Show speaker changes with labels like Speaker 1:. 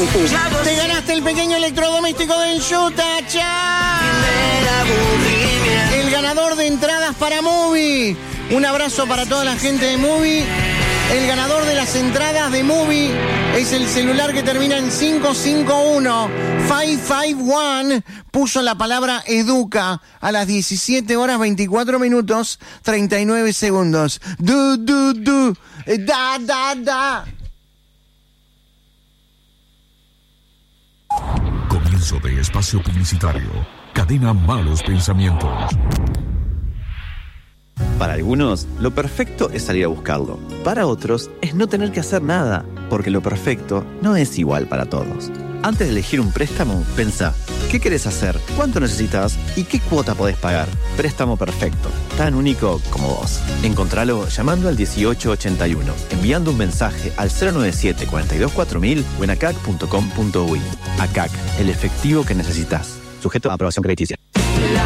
Speaker 1: Te ganaste el pequeño electrodoméstico de Enchuta, ¡chao! El ganador de entradas para Movie. Un abrazo para toda la gente de Movie. El ganador de las entradas de Movie es el celular que termina en 551. 551 puso la palabra educa a las 17 horas 24 minutos 39 segundos. Da.
Speaker 2: Comienzo de espacio publicitario. Cadena Malos Pensamientos.
Speaker 3: Para algunos, lo perfecto es salir a buscarlo. Para otros, es no tener que hacer nada, porque lo perfecto no es igual para todos. Antes de elegir un préstamo, pensá, ¿qué querés hacer? ¿Cuánto necesitas? ¿Y qué cuota podés pagar? Préstamo perfecto, tan único como vos. Encontralo llamando al 1881, enviando un mensaje al 097 42 4000 o en acac.com.uy. ACAC, el efectivo que necesitas. Sujeto a aprobación crediticia.